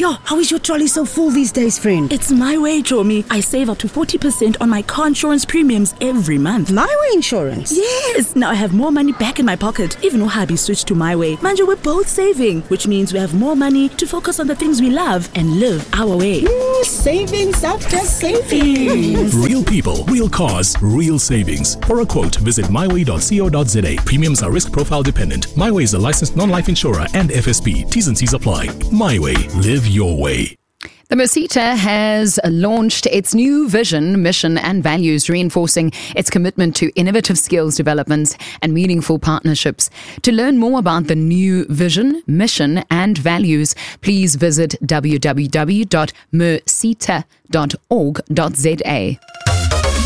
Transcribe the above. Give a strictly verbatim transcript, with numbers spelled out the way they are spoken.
Yo, how is your trolley so full these days, friend? It's My Way, Chomi. I save up to forty percent on my car insurance premiums every month. My Way Insurance? Yes! Now I have more money back in my pocket. Even Ohabi switched to My Way. Manja, we're both saving, which means we have more money to focus on the things we love and live our way. Mm, savings after savings. Real people, real cars, real savings. For a quote, visit my way dot co dot za. Premiums are risk profile dependent. My Way is a licensed non-life insurer and F S P. T's and C's apply. My Way. Live your way. The Mosita has launched its new vision, mission and values, reinforcing its commitment to innovative skills development and meaningful partnerships. To learn more about the new vision, mission and values, please visit w w w dot mosita dot org dot za.